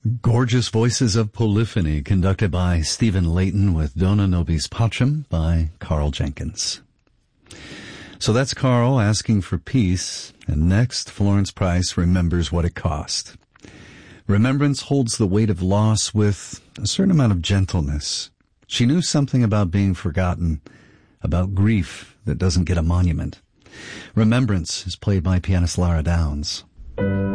Gorgeous Voices of Polyphony, conducted by Stephen Layton with Dona Nobis Pacem by Carl Jenkins. So that's Carl asking for peace, and next, Florence Price remembers what it cost. Remembrance holds the weight of loss with a certain amount of gentleness. She knew something about being forgotten, about grief that doesn't get a monument. Remembrance is played by pianist Lara Downs.